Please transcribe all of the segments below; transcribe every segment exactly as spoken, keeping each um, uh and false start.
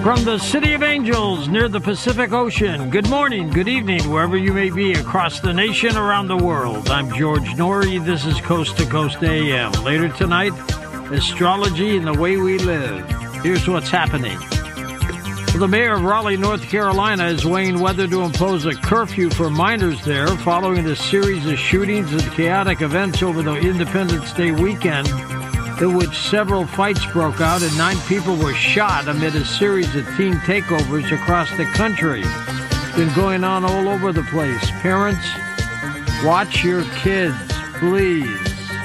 From the City of Angels near the Pacific Ocean, good morning, good evening, wherever you may be across the nation, around the world. I'm George Norrie. This is Coast to Coast A M. Later tonight, astrology and the way we live. Here's what's happening. Well, the mayor of Raleigh, North Carolina, is weighing whether to impose a curfew for minors there following a series of shootings and chaotic events over the Independence Day weekend, in which several fights broke out and nine people were shot amid a series of teen takeovers across the country. It's been going on all over the place. Parents, watch your kids, please.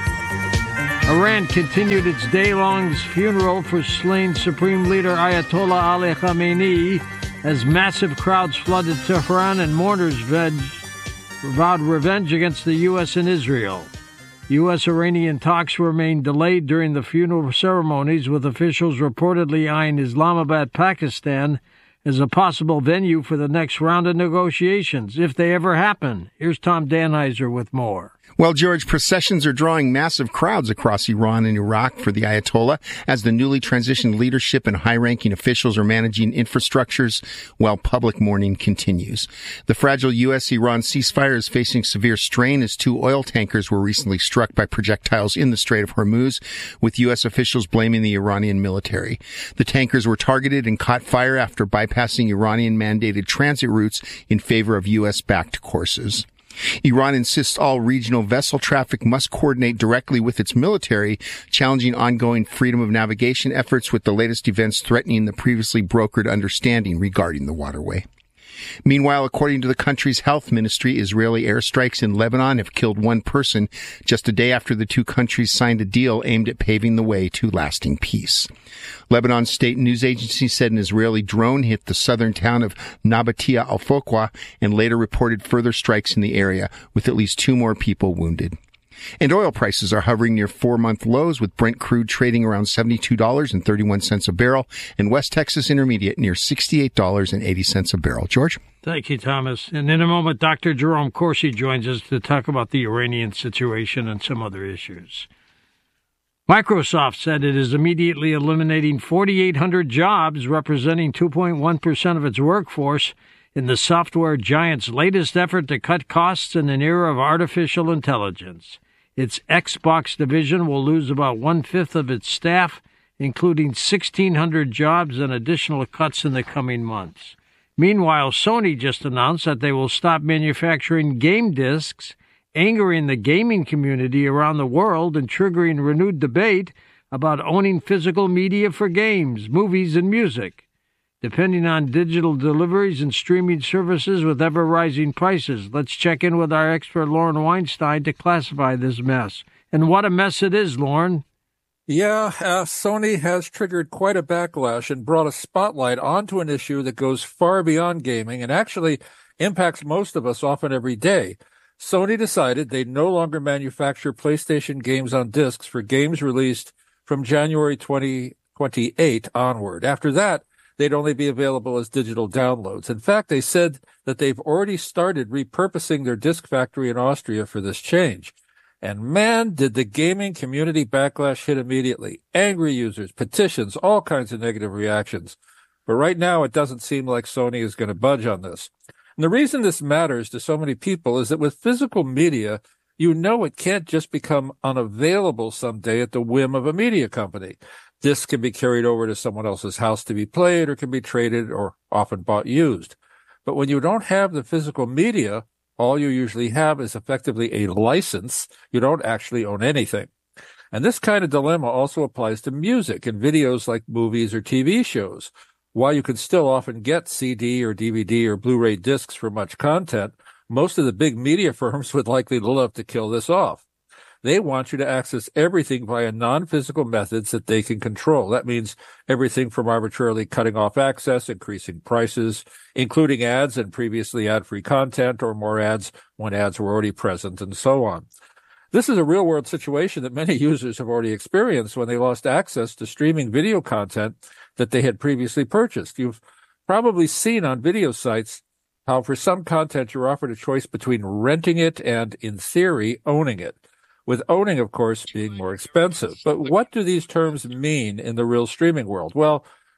Iran continued its day-long funeral for slain Supreme Leader Ayatollah Ali Khamenei as massive crowds flooded Tehran and mourners vowed revenge against the U S and Israel. U S-Iranian talks remain delayed during the funeral ceremonies, with officials reportedly eyeing Islamabad, Pakistan, as a possible venue for the next round of negotiations, if they ever happen. Here's Tom Danheiser with more. Well, George, processions are drawing massive crowds across Iran and Iraq for the Ayatollah as the newly transitioned leadership and high-ranking officials are managing infrastructures while public mourning continues. The fragile U S Iran ceasefire is facing severe strain as two oil tankers were recently struck by projectiles in the Strait of Hormuz, with U S officials blaming the Iranian military. The tankers were targeted and caught fire after bypassing Iranian-mandated transit routes in favor of U S-backed courses. Iran insists all regional vessel traffic must coordinate directly with its military, challenging ongoing freedom of navigation efforts, with the latest events threatening the previously brokered understanding regarding the waterway. Meanwhile, according to the country's health ministry, Israeli airstrikes in Lebanon have killed one person just a day after the two countries signed a deal aimed at paving the way to lasting peace. Lebanon's state news agency said an Israeli drone hit the southern town of Nabatia al-Fokwa and later reported further strikes in the area, with at least two more people wounded. And oil prices are hovering near four-month lows, with Brent crude trading around seventy-two dollars and thirty-one cents a barrel and West Texas Intermediate near sixty-eight dollars and eighty cents a barrel. George? Thank you, Thomas. And in a moment, Doctor Jerome Corsi joins us to talk about the Iranian situation and some other issues. Microsoft said it is immediately eliminating four thousand eight hundred jobs, representing two point one percent of its workforce, in the software giant's latest effort to cut costs in an era of artificial intelligence. Its Xbox division will lose about one-fifth of its staff, including sixteen hundred jobs and additional cuts in the coming months. Meanwhile, Sony just announced that they will stop manufacturing game discs, angering the gaming community around the world and triggering renewed debate about owning physical media for games, movies, and music. Depending on digital deliveries and streaming services with ever-rising prices. Let's check in with our expert, Lauren Weinstein, to classify this mess. And what a mess it is, Lauren. Yeah, uh, Sony has triggered quite a backlash and brought a spotlight onto an issue that goes far beyond gaming and actually impacts most of us often every day. Sony decided they'd no longer manufacture PlayStation games on discs for games released from January twenty twenty-eight onward. After that, they'd only be available as digital downloads. In fact, they said that they've already started repurposing their disc factory in Austria for this change. And man, did the gaming community backlash hit immediately. Angry users, petitions, all kinds of negative reactions. But right now, it doesn't seem like Sony is going to budge on this. And the reason this matters to so many people is that with physical media, you know it can't just become unavailable someday at the whim of a media company. This can be carried over to someone else's house to be played or can be traded or often bought used. But when you don't have the physical media, all you usually have is effectively a license. You don't actually own anything. And this kind of dilemma also applies to music and videos like movies or T V shows. While you can still often get C D or D V D or Blu-ray discs for much content, most of the big media firms would likely love to kill this off. They want you to access everything via non-physical methods that they can control. That means everything from arbitrarily cutting off access, increasing prices, including ads and previously ad-free content, or more ads when ads were already present, and so on. This is a real-world situation that many users have already experienced when they lost access to streaming video content that they had previously purchased. You've probably seen on video sites how for some content you're offered a choice between renting it and, in theory, owning it. With owning, of course, being more expensive. But what do these terms mean in the real streaming world? Well,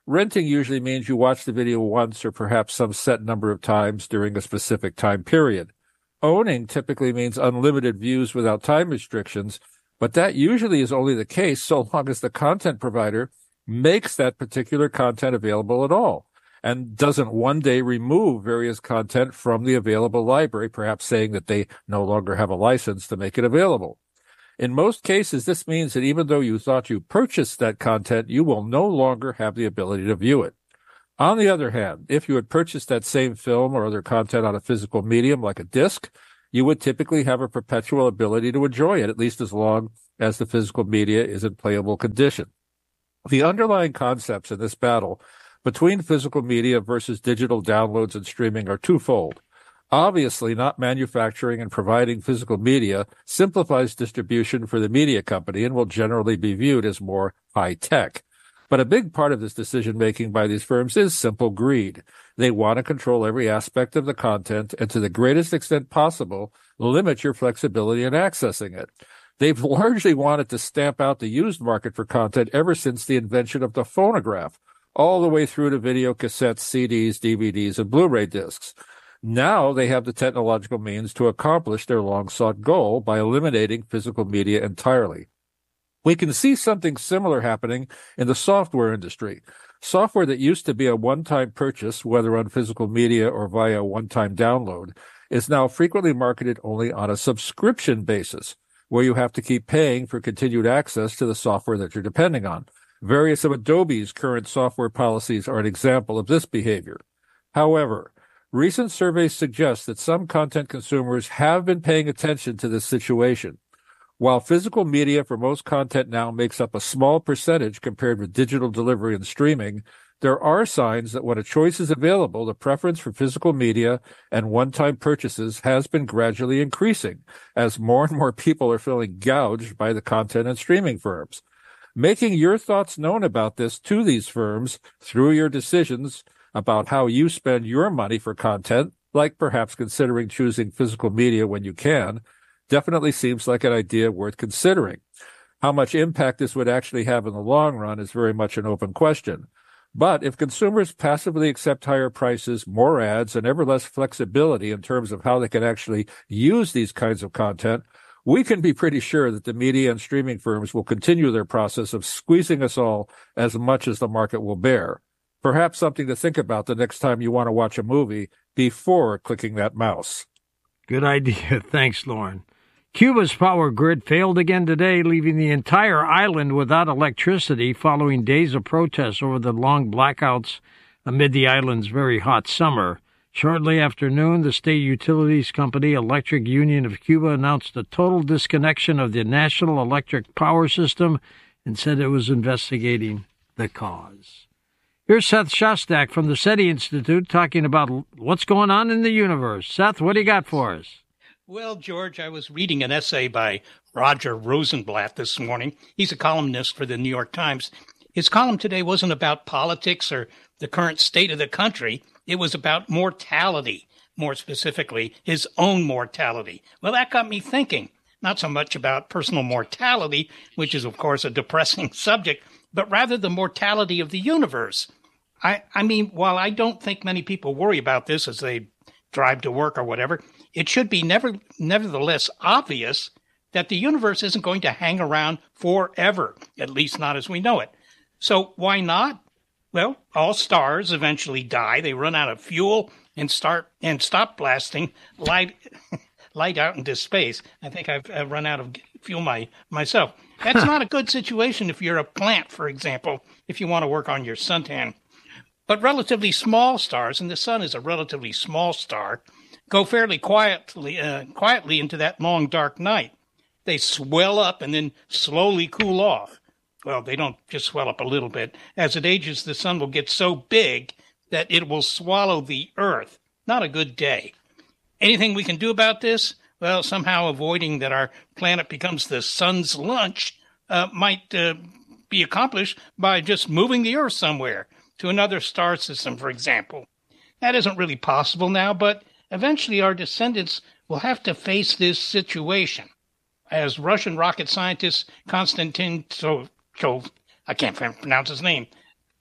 Renting usually means you watch the video once or perhaps some set number of times during a specific time period. Owning typically means unlimited views without time restrictions, but that usually is only the case so long as the content provider makes that particular content available at all and doesn't one day remove various content from the available library, perhaps saying that they no longer have a license to make it available. In most cases, this means that even though you thought you purchased that content, you will no longer have the ability to view it. On the other hand, if you had purchased that same film or other content on a physical medium like a disc, you would typically have a perpetual ability to enjoy it, at least as long as the physical media is in playable condition. The underlying concepts in this battle between physical media versus digital downloads and streaming are twofold. Obviously, not manufacturing and providing physical media simplifies distribution for the media company and will generally be viewed as more high-tech. But a big part of this decision-making by these firms is simple greed. They want to control every aspect of the content and, to the greatest extent possible, limit your flexibility in accessing it. They've largely wanted to stamp out the used market for content ever since the invention of the phonograph, all the way through to video cassettes, C Ds, D V Ds, and Blu-ray discs. Now they have the technological means to accomplish their long-sought goal by eliminating physical media entirely. We can see something similar happening in the software industry. Software that used to be a one-time purchase, whether on physical media or via a one-time download, is now frequently marketed only on a subscription basis, where you have to keep paying for continued access to the software that you're depending on. Various of Adobe's current software policies are an example of this behavior. However, recent surveys suggest that some content consumers have been paying attention to this situation. While physical media for most content now makes up a small percentage compared with digital delivery and streaming, there are signs that when a choice is available, the preference for physical media and one-time purchases has been gradually increasing as more and more people are feeling gouged by the content and streaming firms. Making your thoughts known about this to these firms through your decisions about how you spend your money for content, like perhaps considering choosing physical media when you can, definitely seems like an idea worth considering. How much impact this would actually have in the long run is very much an open question. But if consumers passively accept higher prices, more ads, and ever less flexibility in terms of how they can actually use these kinds of content, we can be pretty sure that the media and streaming firms will continue their process of squeezing us all as much as the market will bear. Perhaps something to think about the next time you want to watch a movie before clicking that mouse. Good idea. Thanks, Lauren. Cuba's power grid failed again today, leaving the entire island without electricity following days of protests over the long blackouts amid the island's very hot summer. Shortly after noon, the state utilities company Electric Union of Cuba announced a total disconnection of the national electric power system and said it was investigating the cause. Here's Seth Shostak from the SETI Institute talking about what's going on in the universe. Seth, what do you got for us? Well, George, I was reading an essay by Roger Rosenblatt this morning. He's a columnist for the New York Times. His column today wasn't about politics or the current state of the country. It was about mortality, more specifically, his own mortality. Well, that got me thinking, not so much about personal mortality, which is, of course, a depressing subject, but rather the mortality of the universe. I, I mean, while I don't think many people worry about this as they drive to work or whatever, it should be never, nevertheless obvious that the universe isn't going to hang around forever, at least not as we know it. So why not? Well, all stars eventually die. They run out of fuel and start and stop blasting light light out into space. I think I've, I've run out of fuel my myself. That's not a good situation if you're a plant, for example, if you want to work on your suntan. But relatively small stars, and the sun is a relatively small star, go fairly quietly uh, quietly into that long, dark night. They swell up and then slowly cool off. Well, they don't just swell up a little bit. As it ages, the sun will get so big that it will swallow the Earth. Not a good day. Anything we can do about this? Well, somehow avoiding that our planet becomes the sun's lunch uh, might uh, be accomplished by just moving the Earth somewhere, to another star system, for example. That isn't really possible now, but eventually our descendants will have to face this situation. As Russian rocket scientist Konstantin Chov, I can't pronounce his name,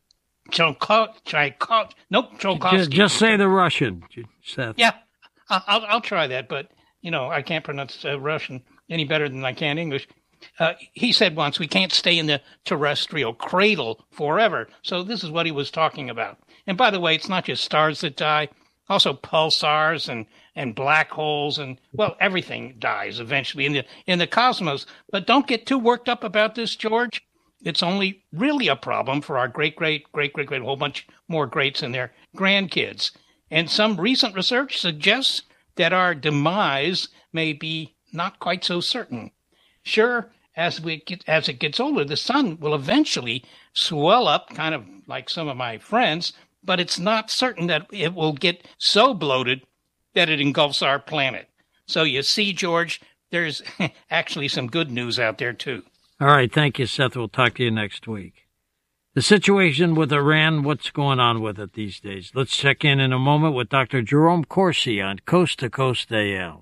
Choko, Choko, nope, Tchaikovsky. Just, just say the Russian, Seth. Yeah, I'll, I'll try that, but, you know, I can't pronounce uh, Russian any better than I can English. Uh, he said once, we can't stay in the terrestrial cradle forever. So this is what he was talking about. And by the way, it's not just stars that die, also pulsars and, and black holes and, well, everything dies eventually in the in the cosmos. But don't get too worked up about this, George. It's only really a problem for our great, great, great, great, great, a whole bunch more greats and their grandkids. And some recent research suggests that our demise may be not quite so certain. Sure, as we get, as it gets older, the sun will eventually swell up, kind of like some of my friends, but it's not certain that it will get so bloated that it engulfs our planet. So you see, George, there's actually some good news out there, too. All right, thank you, Seth. We'll talk to you next week. The situation with Iran, what's going on with it these days? Let's check in in a moment with Doctor Jerome Corsi on Coast to Coast A M.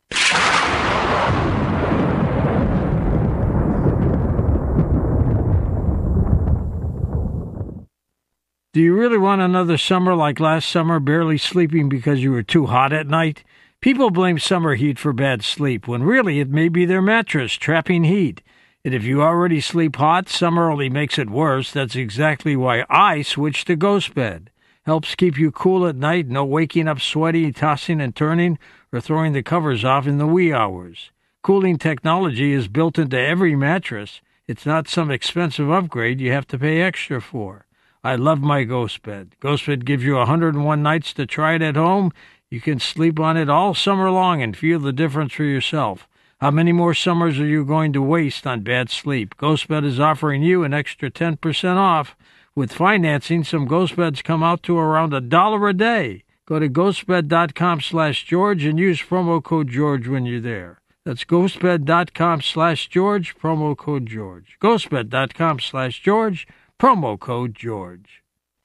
Do you really want another summer like last summer, barely sleeping because you were too hot at night? People blame summer heat for bad sleep, when really it may be their mattress trapping heat. And if you already sleep hot, summer only makes it worse. That's exactly why I switched to GhostBed. Helps keep you cool at night, no waking up sweaty, tossing and turning, or throwing the covers off in the wee hours. Cooling technology is built into every mattress. It's not some expensive upgrade you have to pay extra for. I love my GhostBed. GhostBed gives you one hundred one nights to try it at home. You can sleep on it all summer long and feel the difference for yourself. How many more summers are you going to waste on bad sleep? GhostBed is offering you an extra ten percent off. With financing, some GhostBeds come out to around a dollar a day. Go to ghostbed.com slash George and use promo code George when you're there. That's ghostbed.com slash George, promo code George. ghostbed.com slash George, promo code George.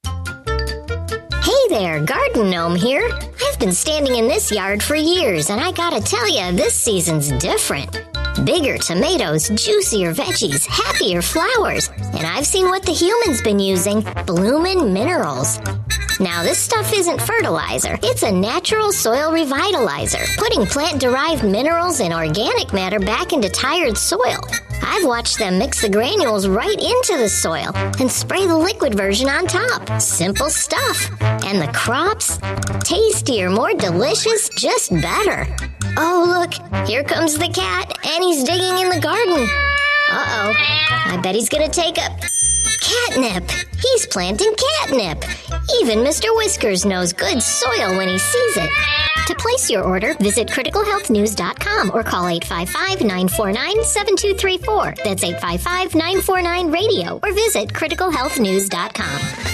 Hey there, Garden Gnome here. I've been standing in this yard for years, and I gotta tell you, this season's different. Bigger tomatoes, juicier veggies, happier flowers, and I've seen what the humans been using, Bloomin' Minerals. Now, this stuff isn't fertilizer. It's a natural soil revitalizer, putting plant-derived minerals and organic matter back into tired soil. I've watched them mix the granules right into the soil and spray the liquid version on top. Simple stuff. And the crops? Tastier, more delicious, just better. Oh, look, here comes the cat, and he's digging in the garden. Uh-oh, I bet he's gonna take a catnip. He's planting catnip. Even Mister Whiskers knows good soil when he sees it. To place your order, visit critical health news dot com or call eight five five, nine four nine, seven two three four. That's eight five five, nine four nine, radio or visit critical health news dot com.